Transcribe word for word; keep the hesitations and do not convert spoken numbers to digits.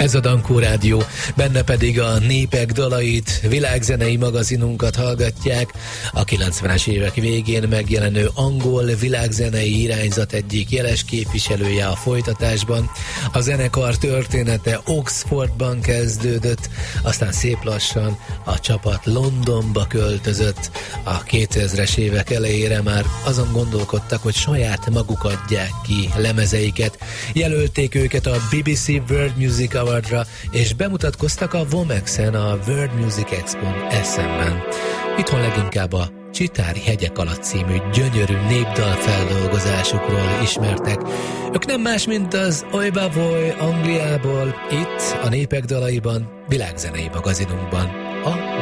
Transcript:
Ez a Dankó Rádió, benne pedig a népek dalait, világzenei magazinunkat hallgatják. A kilencvenes évek végén megjelenő angol világzenei irányzat egyik jeles képviselője a folytatásban. A zenekar története Oxfordban kezdődött, aztán szép lassan a csapat Londonba költözött. A kétezres évek elejére már azon gondolkodtak, hogy saját maguk adják ki lemezeiket. Jelölték őket a bé bé cé World Music Awardra, és bemutatkoztak a Vomexen, a World Music Expo-n Essenben. Itthon leginkább a Csitári hegyek alatt című gyönyörű népdal feldolgozásukról ismertek. Ők nem más, mint az Oi Bavoy Angliából, itt a Népek dalaiban, világzenei magazinunkban, a